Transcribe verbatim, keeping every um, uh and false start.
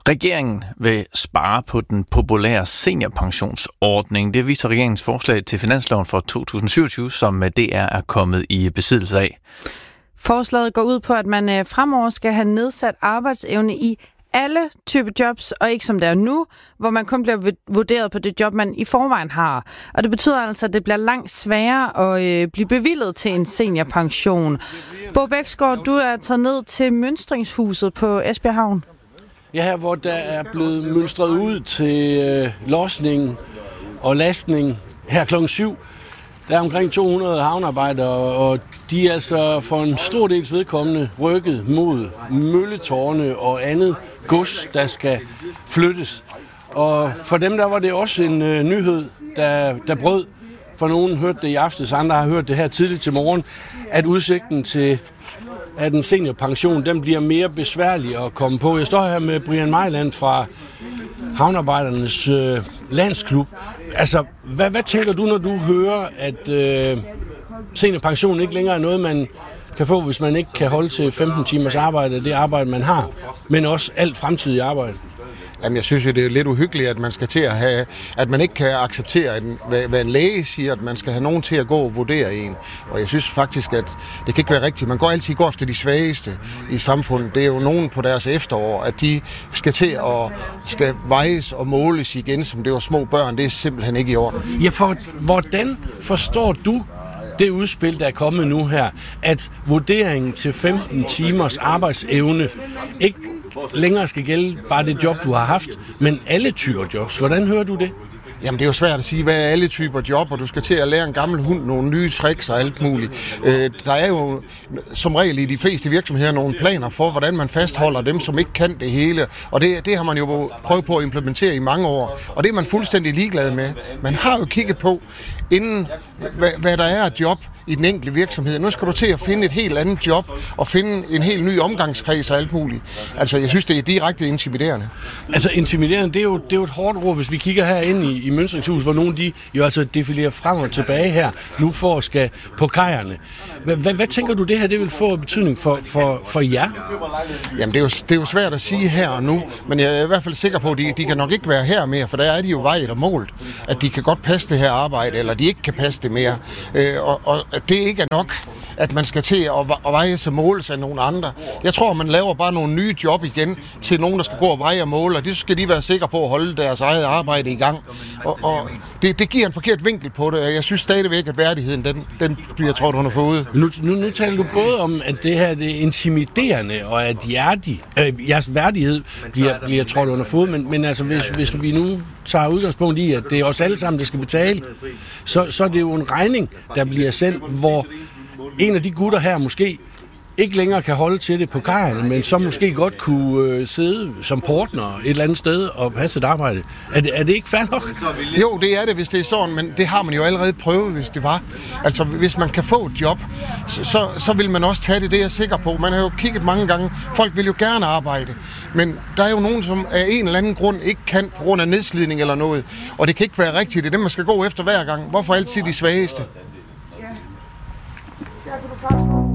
Regeringen vil spare på den populære seniorpensionsordning. Det viser regeringens forslag til finansloven for to tusind syvogtyve, som D R er kommet i besiddelse af. Forslaget går ud på, at man fremover skal have nedsat arbejdsevne i alle typer jobs, og ikke som det er nu, hvor man kun bliver vurderet på det job, man i forvejen har. Og det betyder altså, at det bliver langt sværere at øh, blive bevilget til en seniorpension. Bo Bæksgaard, du er taget ned til mønstringshuset på Esbjerg Havn. Ja, her hvor der er blevet mønstret ud til øh, losning og lastning her klokken syv. Der er omkring to hundrede havnearbejdere, og de er altså for en stor dels vedkommende rykket mod mølletårne og andet gods, der skal flyttes. Og for dem der var det også en øh, nyhed, der, der brød. For nogen hørte det i aftes, andre har hørt det her tidligt til morgen, at udsigten til at en seniorpension, den bliver mere besværlig at komme på. Jeg står her med Brian Mejland fra Havnearbejdernes øh, Landsklub. Altså, hvad, hvad tænker du, når du hører, at øh, seniorpension ikke længere er noget, man kan få, hvis man ikke kan holde til femten timers arbejde, det arbejde, man har, men også alt fremtidig arbejde? Jamen, jeg synes jo, det er lidt uhyggeligt, at man skal til at have, at man ikke kan acceptere, at en, hvad, hvad en læge siger, at man skal have nogen til at gå og vurdere en. Og jeg synes faktisk, at det kan ikke være rigtigt. Man går altid går efter de svageste i samfundet. Det er jo nogen på deres efterår, at de skal til at skal vejes og måles igen, som det var små børn. Det er simpelthen ikke i orden. Ja, for hvordan forstår du det udspil, der er kommet nu her, at vurderingen til femten timers arbejdsevne ikke længere skal gælde bare det job, du har haft, men alle typer jobs. Hvordan hører du det? Jamen, det er jo svært at sige, hvad er alle typer job, og du skal til at lære en gammel hund nogle nye tricks og alt muligt. Øh, der er jo som regel i de fleste virksomheder nogle planer for, hvordan man fastholder dem, som ikke kan det hele, og det, det har man jo prøvet på at implementere i mange år, og det er man fuldstændig ligeglad med. Man har jo kigget på, inden hvad, hvad der er et job i den enkelte virksomhed. Nu skal du til at finde et helt andet job og finde en helt ny omgangskreds og alt muligt. Altså, jeg synes, det er direkte intimiderende. Altså, intimiderende, det er jo, det er jo et hårdt ord, hvis vi kigger herinde i, i Mønstringshus, hvor nogle de jo altså defilerer frem og tilbage her, nu for at skal på kajerne. Hvad, hvad tænker du, det her det vil få betydning for, for, for jer? Jamen, det er, jo, det er jo svært at sige her og nu, men jeg er i hvert fald sikker på, at de, de kan nok ikke være her mere, for der er de jo vejet og målt, at de kan godt passe det her arbejde, eller de ikke kan passe det mere. Øh, og, og det ikke er nok, at man skal til at veje sig og måle sig af nogle andre. Jeg tror, man laver bare nogle nye job igen til nogen, der skal gå og veje og måle, og det skal de være sikre på at holde deres eget arbejde i gang. Og, og det, det giver en forkert vinkel på det, og jeg synes stadigvæk, at værdigheden, den, den bliver trådt under fod. Nu, nu, nu taler du både om, at det her det er intimiderende, og at hjertig, øh, jeres værdighed bliver, bliver trådt under fod, men, men altså, hvis, hvis vi nu tager udgangspunkt i, at det er os alle sammen, der skal betale, så, så er det jo en regning, der bliver sendt, hvor en af de gutter her måske ikke længere kan holde til det på kajerne, men så måske godt kunne øh, sidde som portner et eller andet sted og passe et arbejde. Er det, er det ikke fair nok? Jo, det er det, hvis det er sådan, men det har man jo allerede prøvet, hvis det var. Altså, hvis man kan få et job, så, så, så vil man også tage det, det er jeg sikker på. Man har jo kigget mange gange, folk vil jo gerne arbejde, men der er jo nogen, som af en eller anden grund ikke kan på grund af nedslidning eller noget, og det kan ikke være rigtigt. Det er dem, man skal gå efter hver gang. Hvorfor altid de svageste? Der kan du bare